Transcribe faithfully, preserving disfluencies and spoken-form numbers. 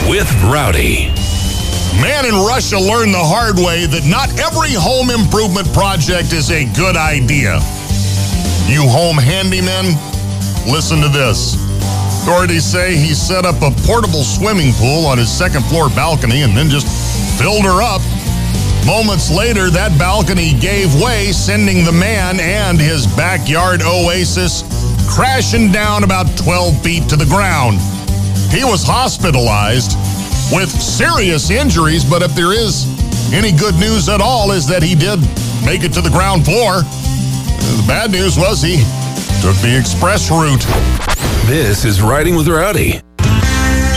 with Rowdy. Man in Russia learned the hard way that not every home improvement project is a good idea. You home handymen, listen to this. Authorities say he set up a portable swimming pool on his second floor balcony and then just filled her up. Moments later, that balcony gave way, sending the man and his backyard oasis crashing down about twelve feet to the ground. He was hospitalized with serious injuries, but if there is any good news at all is that he did make it to the ground floor. The bad news was he took the express route. This is Riding with Rowdy.